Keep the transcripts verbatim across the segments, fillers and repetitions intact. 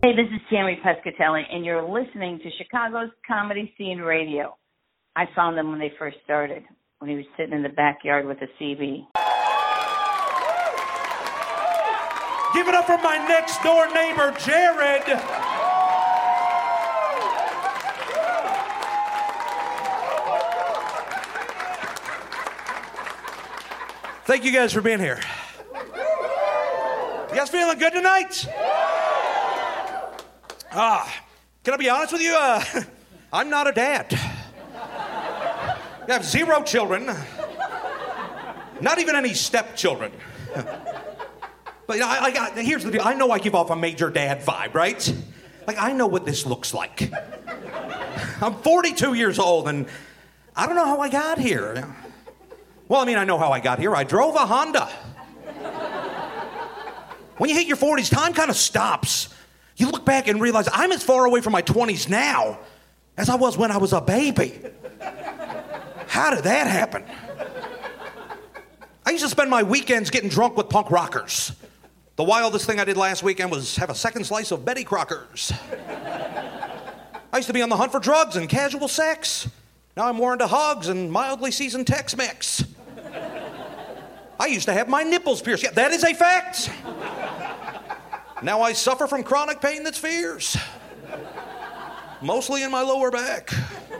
Hey, this is Tammy Pescatelli, and you're listening to Chicago's Comedy Scene Radio. I found them when they first started, when he was sitting in the backyard with a C B. Give it up for my next-door neighbor, Jared. Thank you guys for being here. You guys feeling good tonight? Ah, can I be honest with you? Uh, I'm not a dad. I have zero children. Not even any stepchildren. But you know, I, I, here's the deal. I know I give off a major dad vibe, right? Like, I know what this looks like. I'm forty-two years old, and I don't know how I got here. Well, I mean, I know how I got here. I drove a Honda. When you hit your forties, time kind of stops. You look back and realize I'm as far away from my twenties now as I was when I was a baby. How did that happen? I used to spend my weekends getting drunk with punk rockers. The wildest thing I did last weekend was have a second slice of Betty Crockers. I used to be on the hunt for drugs and casual sex. Now I'm more into hugs and mildly seasoned Tex-Mex. I used to have my nipples pierced. Yeah, that is a fact. Now I suffer from chronic pain that's fierce. Mostly in my lower back.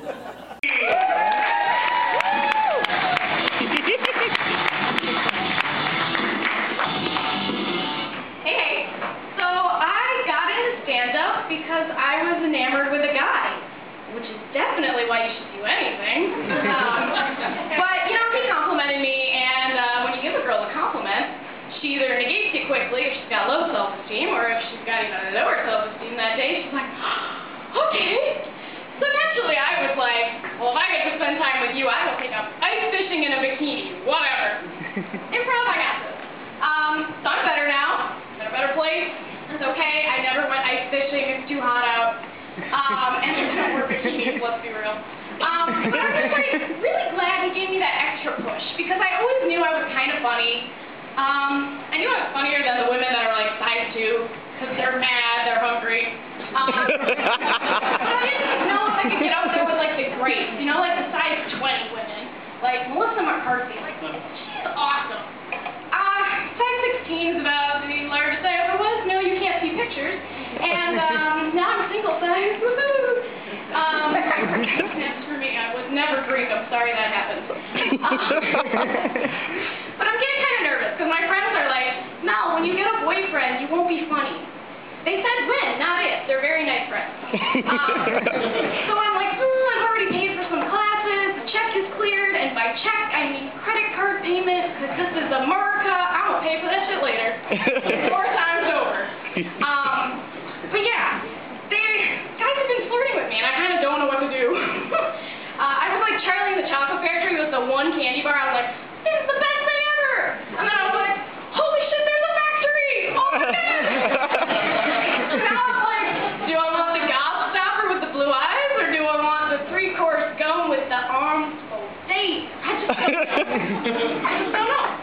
Hey, so I got into stand-up because I was enamored with a guy, which is definitely why you should do anything. Um, but, you know, he complimented me, and uh, when you give a girl a compliment, she either negates you quickly if she's got low self-esteem, or if she's got even lower self-esteem that day, she's like, okay. So naturally I was like, well, if I get to spend time with you, I will take up ice fishing in a bikini, whatever. Improv, I got this. Um, so I'm better now. I'm in a better place. It's okay. I never went ice fishing. It's too hot out. Um, and I don't wear bikinis, let's be real. Um, but I'm just like really glad he gave me that extra push, because I always knew I was kind of funny. Um, I knew I was funnier than the women that are like size two, because they're mad, they're hungry. Um, but I didn't know if I could get up there with like the greats, you know, like the size twenty women. Like Melissa McCarthy, like she's awesome. Uh, size sixteen is about the largest I ever was. No, you can't see pictures. And um, now I'm single size, woohoo! Um, that's for me. I would never drink. I'm sorry that happened. Um, but I'm getting kind of nervous because my friends are like, Mel, when you get a boyfriend, you won't be funny. They said when, not if. They're very nice friends. Um, so I'm like, hmm, I've already paid for some classes. The check is cleared, and by check I mean credit card payment because this is America. I won't pay for that shit later. Four times over. Um, but yeah. They, guys have been flirting with me, and I kind of don't know what to do. uh, I was like Charlie in the Chocolate Factory with the one candy bar. I was like, this is the best thing ever! And then I was like, holy shit, there's a factory! Oh my god! So now I'm like, do I want the gobstopper with the blue eyes, or do I want the three-course scone with the arms full date? I just don't know. I just don't know.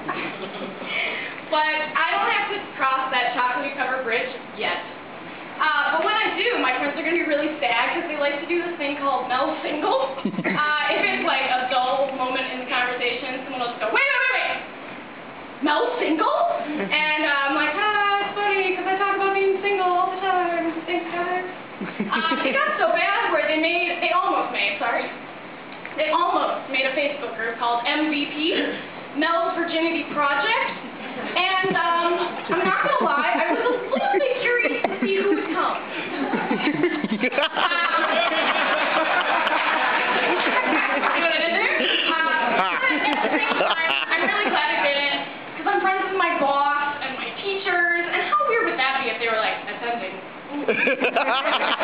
But I don't have to cross that chocolate-covered bridge yet. Uh, but when I do, my friends are going to be really sad because they like to do this thing called Mel Single. Uh, if it's like a dull moment in the conversation, someone will just go, wait, wait, wait, wait. Mel Single? And uh, I'm like, ah, it's funny because I talk about being single all the time. Thanks, guys. Uh, it got so bad where they made, they almost made, sorry. They almost made a Facebook group called M V P, Mel's Virginity Project. And um, I'm not going to lie, I was a little bit curious to see who would come. uh, see what I did there? Uh, but at the same time, I'm really glad I did it, because I'm friends with my boss and my teachers, and how weird would that be if they were like, attending?